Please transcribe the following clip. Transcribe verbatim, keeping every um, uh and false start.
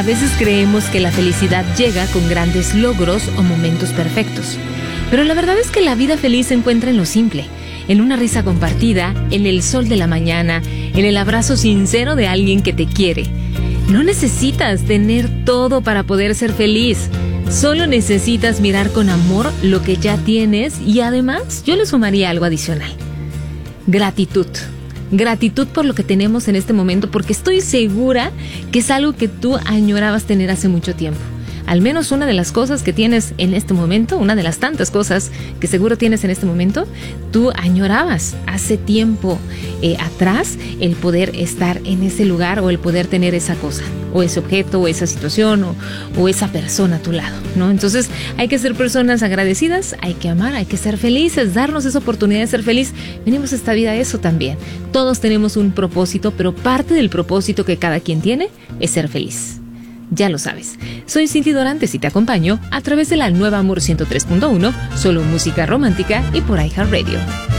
A veces creemos que la felicidad llega con grandes logros o momentos perfectos. Pero la verdad es que la vida feliz se encuentra en lo simple, en una risa compartida, en el sol de la mañana, en el abrazo sincero de alguien que te quiere. No necesitas tener todo para poder ser feliz. Solo necesitas mirar con amor lo que ya tienes y además yo le sumaría algo adicional. Gratitud. Gratitud por lo que tenemos en este momento, porque estoy segura que es algo que tú añorabas tener hace mucho tiempo. Al menos una de las cosas que tienes en este momento, una de las tantas cosas que seguro tienes en este momento, tú añorabas hace tiempo eh, atrás el poder estar en ese lugar o el poder tener esa cosa, o ese objeto, o esa situación, o, o esa persona a tu lado, ¿no? Entonces hay que ser personas agradecidas, hay que amar, hay que ser felices, darnos esa oportunidad de ser feliz. Venimos a esta vida a eso también. Todos tenemos un propósito, pero parte del propósito que cada quien tiene es ser feliz. Ya lo sabes, soy Cindy Dorantes y te acompaño a través de la nueva Amor ciento tres punto uno, solo música romántica y por iHeartRadio.